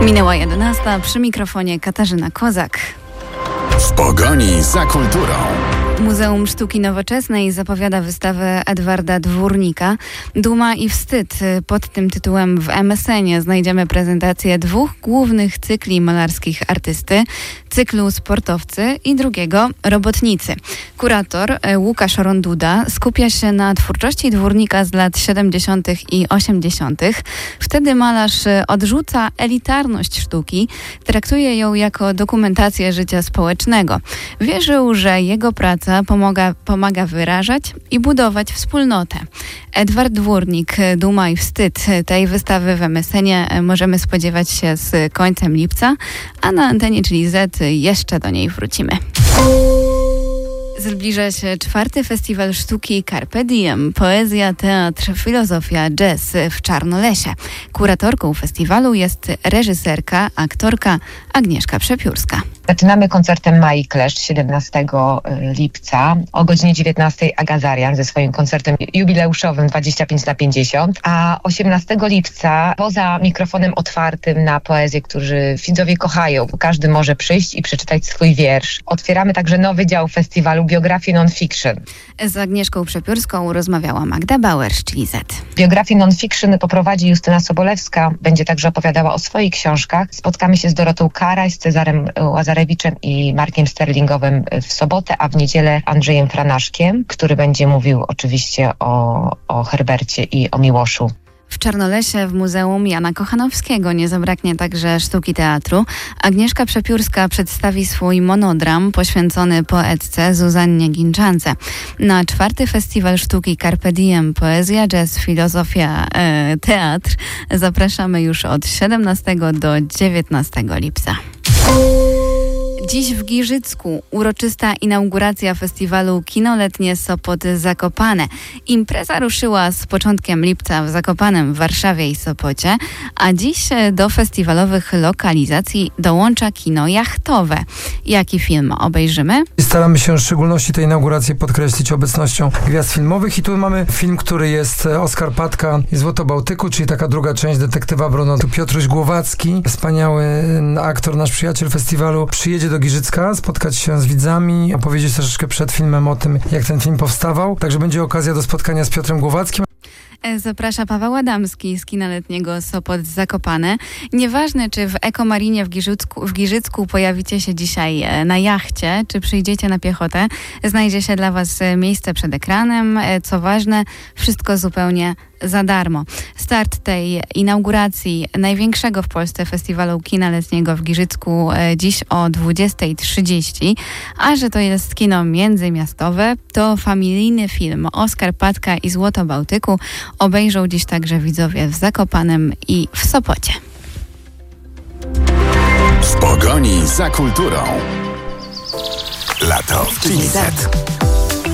Minęła 11, przy mikrofonie Katarzyna Kozak. W pogoni za kulturą. Muzeum Sztuki Nowoczesnej zapowiada wystawę Edwarda Dwórnika Duma i wstyd. Pod tym tytułem w MSN-ie znajdziemy prezentację dwóch głównych cykli malarskich artysty, cyklu Sportowcy i drugiego Robotnicy. Kurator Łukasz Ronduda skupia się na twórczości Dwórnika z lat 70. i 80. Wtedy malarz odrzuca elitarność sztuki, traktuje ją jako dokumentację życia społecznego. Wierzył, że jego praca pomaga wyrażać i budować wspólnotę. Edward Dwórnik, Duma i wstyd. Tej wystawy w MSN-ie możemy spodziewać się z końcem lipca, a na antenie, czyli Z, jeszcze do niej wrócimy. Zbliża się 4. Festiwal sztuki Carpe Diem. Poezja, teatr, filozofia, jazz w Czarnolesie. Kuratorką festiwalu jest reżyserka, aktorka Agnieszka Przepiórska. Zaczynamy koncertem Mai Kleszcz 17 lipca. O godzinie 19 Aga Zarian ze swoim koncertem jubileuszowym 25/50. A 18 lipca poza mikrofonem otwartym na poezję, którzy widzowie kochają. Każdy może przyjść i przeczytać swój wiersz. Otwieramy także nowy dział festiwalu Biografii Non-Fiction. Z Agnieszką Przepiórską rozmawiała Magda Bauer, czyli Z. Biografię non-fiction poprowadzi Justyna Sobolewska. Będzie także opowiadała o swoich książkach. Spotkamy się z Dorotą Karaj, z Cezarem Łazarewiczem i Markiem Sterlingowym w sobotę, a w niedzielę Andrzejem Franaszkiem, który będzie mówił oczywiście o Herbercie i o Miłoszu. W Czarnolesie w Muzeum Jana Kochanowskiego nie zabraknie także sztuki teatru. Agnieszka Przepiórska przedstawi swój monodram poświęcony poetce Zuzannie Ginczance. Na 4. Festiwal sztuki Carpe Diem, poezja, jazz, filozofia, teatr zapraszamy już od 17 do 19 lipca. Dziś w Giżycku uroczysta inauguracja festiwalu Kinoletnie Sopot Zakopane. Impreza ruszyła z początkiem lipca w Zakopanem, w Warszawie i Sopocie, a dziś do festiwalowych lokalizacji dołącza kino jachtowe. Jaki film obejrzymy? Staramy się w szczególności tej inauguracji podkreślić obecnością gwiazd filmowych i tu mamy film, który jest Oskar Patka i Złoto Bałtyku, czyli taka druga część Detektywa Bruno. Tu Piotruś Głowacki, wspaniały aktor, nasz przyjaciel festiwalu, przyjedzie do Giżycka, spotkać się z widzami, opowiedzieć troszeczkę przed filmem o tym, jak ten film powstawał. Także będzie okazja do spotkania z Piotrem Głowackim. Zaprasza Paweł Adamski z kina letniego Sopot Zakopane. Nieważne, czy w Ekomarinie w Giżycku pojawicie się dzisiaj na jachcie, czy przyjdziecie na piechotę, znajdzie się dla Was miejsce przed ekranem. Co ważne, wszystko zupełnie za darmo. Start tej inauguracji największego w Polsce festiwalu kina letniego w Giżycku dziś o 20:30. A że to jest kino międzymiastowe, to familijny film Oskar Patka i Złoto Bałtyku obejrzą dziś także widzowie w Zakopanem i w Sopocie. W pogoni za kulturą. Lato w Chili Z.